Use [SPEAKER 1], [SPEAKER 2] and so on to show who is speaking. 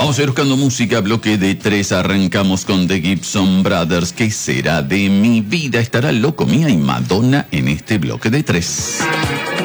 [SPEAKER 1] Vamos a ir buscando música, bloque de 3. Arrancamos con The Gibson Brothers. ¿Qué será de mi vida? Estará Loco Mía y Madonna en este bloque de 3.